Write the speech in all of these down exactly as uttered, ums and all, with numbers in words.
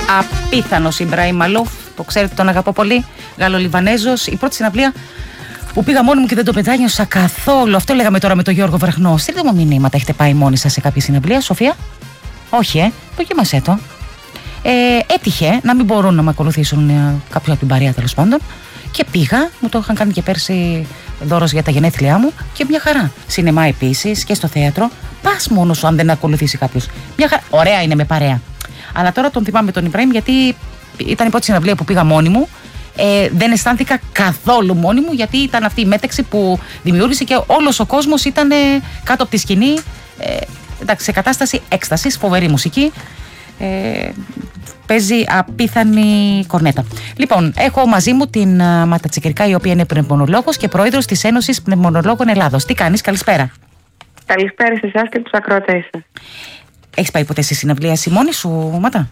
Απίθανος Ιμπραήμ Μαλούφ, το ξέρετε, τον αγαπώ πολύ. Γαλλο-Λιβανέζος. Η πρώτη συναυλία που πήγα μόνη μου και δεν το μετάνιωσα καθόλου. Αυτό λέγαμε τώρα με τον Γιώργο Βραχνό. Στείλτε μου μηνύματα, έχετε πάει μόνοι σας σε κάποια συναυλία, Σοφία? Όχι, ε, δοκίμασέ το. Ε, έτυχε να μην μπορούν να με ακολουθήσουν ε, κάποιοι από την παρέα, τέλος πάντων. Και πήγα, μου το είχαν κάνει και πέρσι δώρος για τα γενέθλιά μου και μια χαρά. Σινεμά επίσης και στο θέατρο. Πας μόνος σου αν δεν ακολουθήσει κάποιος. Μια χαρά. Ωραία είναι με παρέα. Αλλά τώρα τον θυμάμαι τον Ιμπραήμ γιατί ήταν η πρώτη συναυλία που πήγα μόνη μου. Ε, δεν αισθάνθηκα καθόλου μόνη μου γιατί ήταν αυτή η μέταξη που δημιούργησε και όλος ο κόσμος ήταν ε, κάτω από τη σκηνή. Ε, εντάξει, σε κατάσταση έκστασης, φοβερή μουσική. Ε, παίζει απίθανη κορνέτα. Λοιπόν, έχω μαζί μου την uh, Μάτα Τσικυρικά, η οποία είναι πνευμονολόγος και πρόεδρος της Ένωσης Πνευμονολόγων Ελλάδος. Τι κάνεις, καλησπέρα? Καλησπέρα σε εσάς και τους ακροατές σας. Έχεις πάει ποτέ σε συναυλία εσύ μόνη σου, Μάτα?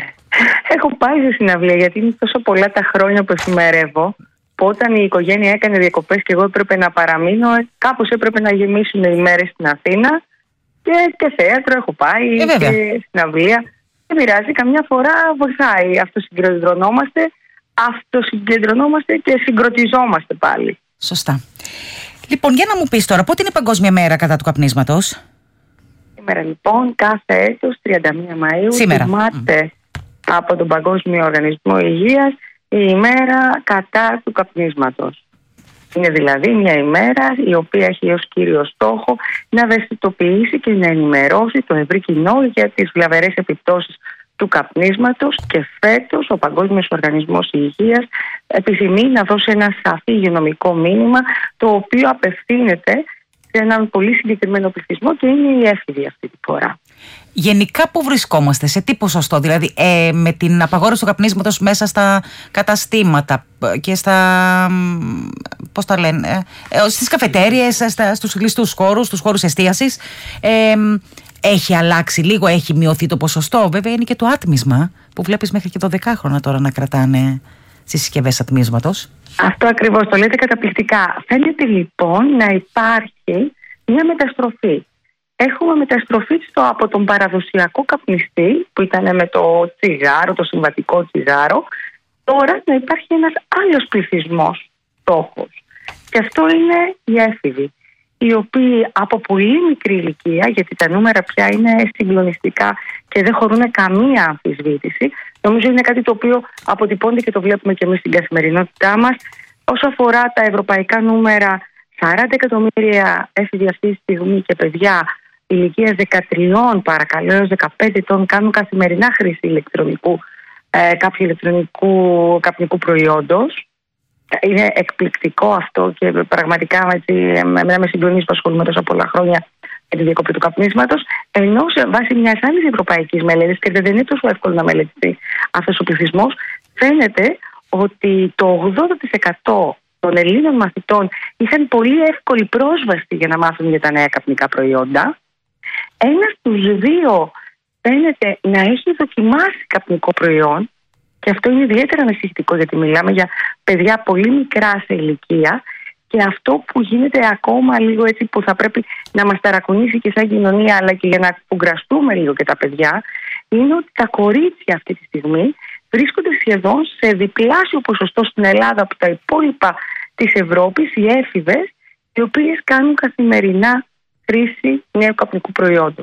Έχω πάει σε συναυλία γιατί είναι τόσο πολλά τα χρόνια που εφημερεύω, που όταν η οικογένεια έκανε διακοπές και εγώ έπρεπε να παραμείνω, κάπως έπρεπε να γεμίσουν οι μέρες στην Αθήνα και, και θέατρο έχω πάει ε, και συναυλία. Δεν πειράζει, καμιά φορά βοηθάει. Αυτοσυγκεντρωνόμαστε, αυτοσυγκεντρωνόμαστε και συγκροτιζόμαστε πάλι. Σωστά. Λοιπόν, για να μου πεις τώρα, πότε είναι η Παγκόσμια Μέρα κατά του καπνίσματος? Σήμερα λοιπόν, κάθε έτος, τριάντα μία Μαΐου, τιμάται mm. από τον Παγκόσμιο Οργανισμό Υγείας η ημέρα κατά του καπνίσματος. Είναι δηλαδή μια ημέρα η οποία έχει ως κύριο στόχο να ευαισθητοποιήσει και να ενημερώσει το ευρύ κοινό για τις βλαβερές επιπτώσεις του καπνίσματος, και φέτος ο Παγκόσμιος Οργανισμός Υγείας επιθυμεί να δώσει ένα σαφή υγειονομικό μήνυμα, το οποίο απευθύνεται σε έναν πολύ συγκεκριμένο πληθυσμό και είναι οι έφηβοι αυτή τη φορά. Γενικά που βρισκόμαστε, σε τι ποσοστό, δηλαδή ε, με την απαγόρευση του καπνίσματος μέσα στα καταστήματα και στα, πώς τα λένε, ε, στις καφετέριες, στα, στους κλειστούς χώρους, στους χώρους εστίασης, ε, έχει αλλάξει λίγο, έχει μειωθεί το ποσοστό? Βέβαια είναι και το άτμισμα που βλέπεις μέχρι και το δεκάχρονα τώρα να κρατάνε στις συσκευές ατμίσματος. Αυτό ακριβώς, το λέτε καταπληκτικά. Φαίνεται λοιπόν να υπάρχει μια μεταστροφή. Έχουμε μεταστροφή στο, από τον παραδοσιακό καπνιστή που ήταν με το τσιγάρο, το συμβατικό τσιγάρο, τώρα να υπάρχει ένας άλλος πληθυσμός στόχος. Και αυτό είναι οι έφηβοι, οι οποίοι από πολύ μικρή ηλικία, γιατί τα νούμερα πια είναι συγκλονιστικά και δεν χωρούν καμία αμφισβήτηση, νομίζω είναι κάτι το οποίο αποτυπώνται και το βλέπουμε και εμείς στην καθημερινότητά μας. Όσο αφορά τα ευρωπαϊκά νούμερα, σαράντα εκατομμύρια έφηβοι αυτή τη στιγμή και παιδιά ηλικίας δεκατρία παρακαλώ έως δεκαπέντε ετών κάνουν καθημερινά χρήση ηλεκτρονικού, ε, κάποιου ηλεκτρονικού καπνικού προϊόντος. Είναι εκπληκτικό αυτό και πραγματικά έτσι, με συγκλονίζει που ασχολούμαι τόσα πολλά χρόνια με τη διακοπή του καπνίσματος. Ενώ σε βάση μιας άλλης ευρωπαϊκής μελέτης, και δεν είναι τόσο εύκολο να μελετηθεί αυτός ο πληθυσμός, φαίνεται ότι το ογδόντα τοις εκατό των Ελλήνων μαθητών είχαν πολύ εύκολη πρόσβαση για να μάθουν για τα νέα καπνικά προϊόντα. Ένας στους δύο φαίνεται να έχει δοκιμάσει καπνικό προϊόν, και αυτό είναι ιδιαίτερα ανησυχητικό γιατί μιλάμε για παιδιά πολύ μικρά σε ηλικία, και αυτό που γίνεται ακόμα λίγο έτσι που θα πρέπει να μας ταρακουνήσει και σαν κοινωνία, αλλά και για να κουγκραστούμε λίγο και τα παιδιά, είναι ότι τα κορίτσια αυτή τη στιγμή βρίσκονται σχεδόν σε διπλάσιο ποσοστό στην Ελλάδα από τα υπόλοιπα της Ευρώπης, οι έφηβες, οι οποίες κάνουν καθημερινά χρήση νέου καπνικού προϊόντος.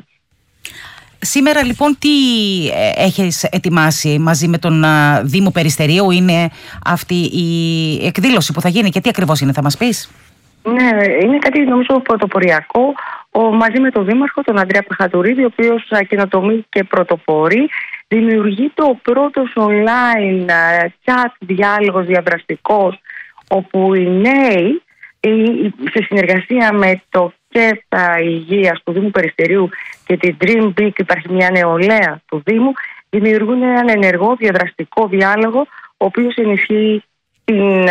Σήμερα λοιπόν τι έχεις ετοιμάσει μαζί με τον Δήμο Περιστερίου? Είναι αυτή η εκδήλωση που θα γίνει και τι ακριβώς είναι, θα μας πεις? Ναι, είναι κάτι νομίζω πρωτοποριακό. Ο, μαζί με τον Δήμαρχο, τον Ανδρέα Παχατουρίδη, ο οποίος καινοτομεί και πρωτοπορεί, δημιουργεί το πρώτος online chat διάλογος διαδραστικός, όπου οι νέοι σε συνεργασία με το ΚΕΠ Υγείας του Δήμου Περιστερίου και την Dream Big, υπάρχει μια νεολαία του Δήμου, δημιουργούν έναν ενεργό διαδραστικό διάλογο, ο οποίος ενισχύει την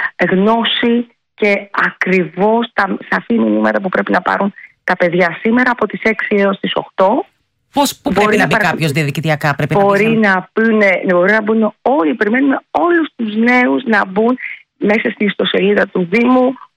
γνώση και ακριβώς τα σαφή μηνύματα που πρέπει να πάρουν τα παιδιά σήμερα από τις έξι έως τις οκτώ. Πώς που πρέπει να, να μπει παρα... κάποιος διαδικτυακά? Πρέπει μπορεί, να, να πούνε, μπορεί να μπουν όλοι, περιμένουμε όλους τους νέους να μπουν μέσα στην ιστοσελίδα του Δήμου,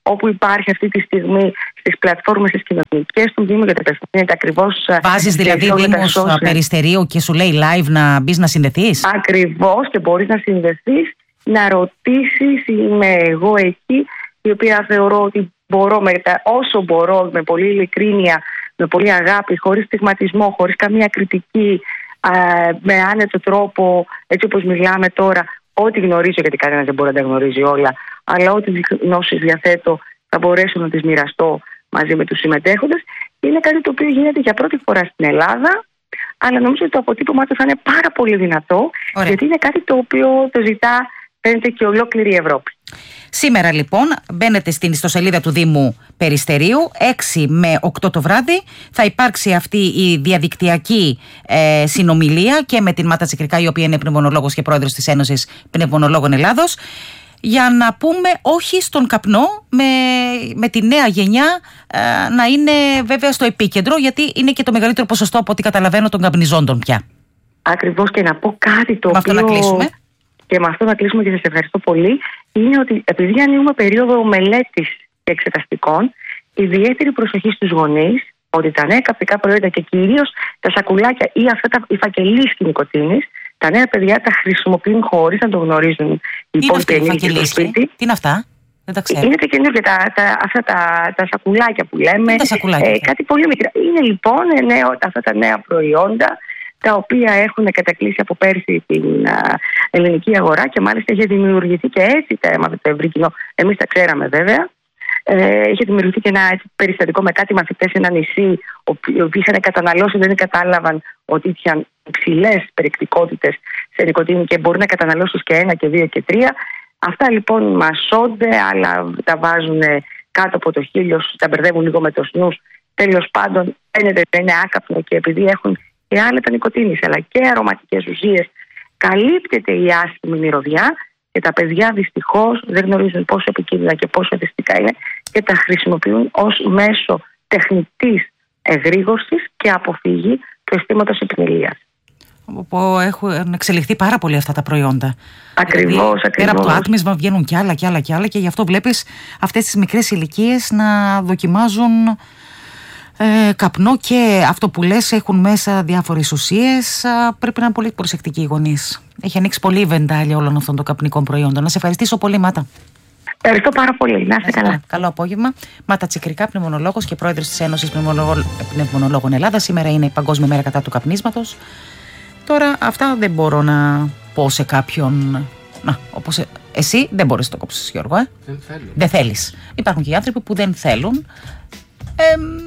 όπου υπάρχει αυτή τη στιγμή στις πλατφόρμες τις κοινωνικές του Δήμου, γιατί απευθύνεται ακριβώς. Βάζεις δηλαδή Δήμος Περιστερίου και σου λέει live να μπεις να συνδεθείς. Ακριβώς, και μπορείς να συνδεθείς, να ρωτήσεις. Είμαι εγώ εκεί, η οποία θεωρώ ότι μπορώ με τα, όσο μπορώ, με πολύ ειλικρίνεια, με πολύ αγάπη, χωρίς στιγματισμό, χωρίς καμία κριτική, α, με άνετο τρόπο, έτσι όπως μιλάμε τώρα, ό,τι γνωρίζω, γιατί κανένας δεν μπορεί να τα γνωρίζει όλα, αλλά ό,τι γνώσεις διαθέτω θα μπορέσω να τις μοιραστώ μαζί με τους συμμετέχοντες. Είναι κάτι το οποίο γίνεται για πρώτη φορά στην Ελλάδα, αλλά νομίζω ότι το αποτύπωμά του θα είναι πάρα πολύ δυνατό. Ωραία. Γιατί είναι κάτι το οποίο το ζητά, φαίνεται, και ολόκληρη η Ευρώπη. Σήμερα λοιπόν μπαίνετε στην ιστοσελίδα του Δήμου Περιστερίου, έξι με οκτώ το βράδυ. Θα υπάρξει αυτή η διαδικτυακή ε, συνομιλία και με την Μάτα Τσικρικά, η οποία είναι πνευμονολόγος και πρόεδρος της Ένωσης Πνευμονολόγων Ελλάδος, για να πούμε όχι στον καπνό, με, με τη νέα γενιά ε, να είναι βέβαια στο επίκεντρο, γιατί είναι και το μεγαλύτερο ποσοστό, από ό,τι καταλαβαίνω, των καπνιζόντων πια. Ακριβώς, και να πω κάτι το με οποίο... αυτό να κλείσουμε. Και με αυτό να κλείσουμε, και σας ευχαριστώ πολύ. Είναι ότι επειδή ανοίγουμε περίοδο μελέτης και εξεταστικών, ιδιαίτερη προσοχή στους γονείς, ότι τα νέα καπνικά προϊόντα και κυρίως τα σακουλάκια ή αυτά τα, οι φακελίσκοι νικοτίνης, τα νέα παιδιά τα χρησιμοποιούν χωρίς να το γνωρίζουν οι υπόλοιποι ενήλικες στο σπίτι. Τι είναι αυτά? Δεν τα ξέρω. Είναι τα καινούργια, τα, τα, αυτά τα, τα σακουλάκια που λέμε. Τα σακουλάκια. Ε, κάτι πολύ μικρά. Είναι λοιπόν νέο, αυτά τα νέα προϊόντα, τα οποία έχουν κατακλείσει από πέρσι την α, ελληνική αγορά, και μάλιστα είχε δημιουργηθεί και έτσι τα έμαθε το ευρύ κοινό. Εμείς τα ξέραμε βέβαια. Ε, είχε δημιουργηθεί και ένα έτσι, περιστατικό με κάτι μαθητές σε ένα νησί, οι οποίοι είχαν καταναλώσει, δεν κατάλαβαν ότι είχαν υψηλές περιεκτικότητες σε νοικοτήνη και μπορεί να καταναλώσει και ένα και δύο και τρία. Αυτά λοιπόν μασώνται, αλλά τα βάζουν κάτω από το χείλιο, τα μπερδεύουν λίγο με το σνους. Τέλος πάντων, φαίνεται ότι είναι άκαπνο, και επειδή έχουν και άλλα τα νοικοτήνης αλλά και αρωματικές ουσίες, καλύπτεται η άσχημη μυρωδιά, και τα παιδιά δυστυχώς δεν γνωρίζουν πόσο επικίνδυνα και πόσο ευαισθητικά είναι, και τα χρησιμοποιούν ως μέσο τεχνητής εγρήγορσης και αποφυγή του αισθήματος επιμελίας. Όπου έχουν εξελιχθεί πάρα πολύ αυτά τα προϊόντα. Ακριβώς, δηλαδή, ακριβώς. Πέρα από το άτμισμα βγαίνουν κι άλλα κι άλλα κι άλλα, και γι' αυτό βλέπεις αυτές τις μικρές ηλικίες να δοκιμάζουν ε, καπνό, και αυτό που λες, έχουν μέσα διάφορες ουσίες. Α, πρέπει να είναι πολύ προσεκτικοί οι γονείς. Έχει ανοίξει πολύ βεντάλια όλων αυτών των καπνικών προϊόντων. Να σε ευχαριστήσω πολύ, Μάτα. Ευχαριστώ πάρα πολύ. Να είστε καλά. Καλό απόγευμα. Μάτα Τσικρικά, πνευμονολόγος και πρόεδρος της Ένωσης Πνευμονολόγων Ελλάδας. Σήμερα είναι η Παγκόσμια Μέρα κατά του καπνίσματος. Τώρα, αυτά δεν μπορώ να πω σε κάποιον. Να, όπως ε, εσύ δεν μπορείς να το κόψεις, Γιώργο. Ε? Δεν θέλω. Δεν θέλεις. Υπάρχουν και οι άνθρωποι που δεν θέλουν. Ε,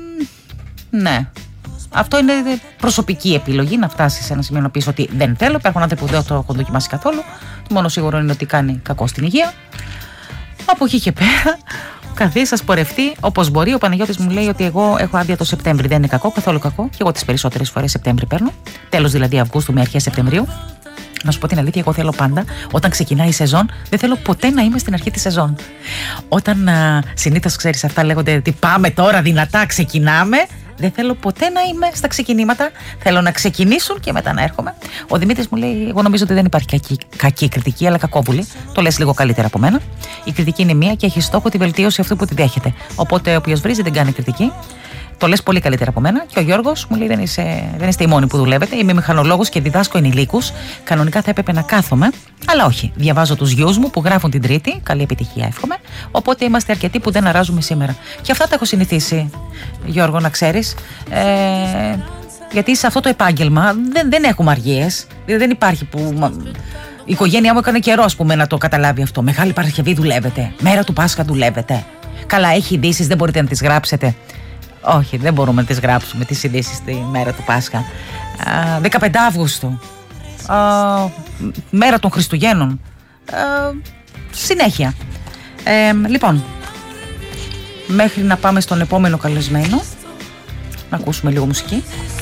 ναι. Αυτό είναι προσωπική επιλογή, να φτάσει σε ένα σημείο να πει ότι δεν θέλω. Υπάρχουν άνθρωποι που δεν το έχουν δοκιμάσει καθόλου. Το μόνο σίγουρο είναι ότι κάνει κακό στην υγεία. Από εκεί και πέρα, ο καθής σας πορευτεί όπως μπορεί. Ο Παναγιώτης μου λέει ότι εγώ έχω άδεια το Σεπτέμβρη. Δεν είναι κακό, καθόλου κακό. Και εγώ τις περισσότερες φορές Σεπτέμβρη παίρνω. Τέλος δηλαδή Αυγούστου με αρχές Σεπτεμβρίου. Να σου πω την αλήθεια, εγώ θέλω πάντα, όταν ξεκινάει η σεζόν, δεν θέλω ποτέ να είμαι στην αρχή της σεζόν. Όταν συνήθως ξέρεις, αυτά λέγονται ότι πάμε τώρα δυνατά, ξεκινάμε. Δεν θέλω ποτέ να είμαι στα ξεκινήματα. Θέλω να ξεκινήσουν και μετά να έρχομαι. Ο Δημήτρης μου λέει: εγώ νομίζω ότι δεν υπάρχει κακή, κακή κριτική, αλλά κακόβουλη. Το λες λίγο καλύτερα από μένα. Η κριτική είναι μία και έχει στόχο τη βελτίωση αυτού που τη δέχεται. Οπότε, όποιος βρίζει δεν κάνει κριτική. Το λες πολύ καλύτερα από μένα. Και ο Γιώργος μου λέει: δεν, είσαι, δεν είστε οι μόνοι που δουλεύετε. Είμαι μηχανολόγος και διδάσκω ενηλίκους. Κανονικά θα έπρεπε να κάθομαι. Αλλά όχι. Διαβάζω τους γιους μου που γράφουν την Τρίτη. Καλή επιτυχία, εύχομαι. Οπότε είμαστε αρκετοί που δεν αράζουμε σήμερα. Και αυτά τα έχω συνηθίσει, Γιώργο, να ξέρεις. Ε, γιατί σε αυτό το επάγγελμα δεν, δεν έχουμε αργίες. Δεν υπάρχει που. Η οικογένειά μου έκανε καιρό, ας πούμε, να το καταλάβει αυτό. Μεγάλη Παρασκευή δουλεύετε. Μέρα του Πάσχα δουλεύετε. Καλά, έχει ειδήσεις, δεν μπορείτε να τις γράψετε. Όχι, δεν μπορούμε να τις γράψουμε τις ειδήσεις τη μέρα του Πάσχα. Α, δεκαπέντε Αυγούστου. Α, μέρα των Χριστουγέννων. Α, συνέχεια. Ε, λοιπόν, μέχρι να πάμε στον επόμενο καλεσμένο, να ακούσουμε λίγο μουσική.